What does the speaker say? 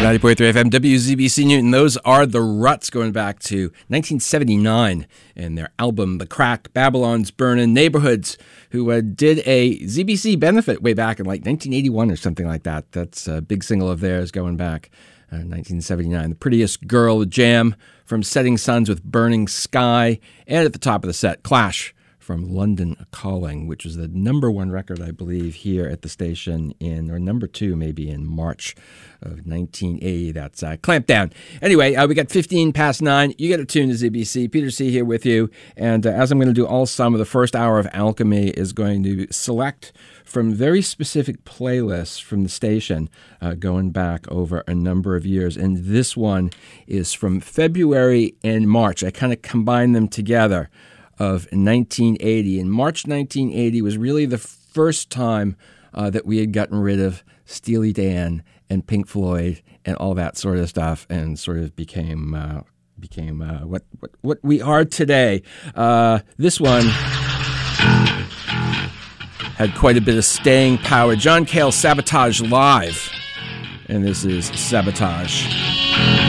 90.3 FM, WZBC Newton. Those are the Ruts, going back to 1979 and their album The Crack, Babylon's Burnin' Neighborhoods, who did a ZBC benefit way back in like 1981 or something like that. That's a big single of theirs going back 1979. The Prettiest Girl Jam from Setting Suns with Burning Sky. And at the top of the set, Clash from London Calling, which was the number one record, I believe, here at the station or number two maybe in March of 1980. That's Clampdown. Anyway, we got 15 past 9. You get a tune to ZBC. Peter C. here with you. And as I'm going to do all summer, the first hour of Alchemy is going to select from very specific playlists from the station going back over a number of years. And this one is from February and March. I kind of combine them together, of 1980. And March 1980 was really the first time that we had gotten rid of Steely Dan and Pink Floyd and all that sort of stuff, and sort of became what we are today. This one had quite a bit of staying power. John Cale, Sabotage Live, and this is Sabotage.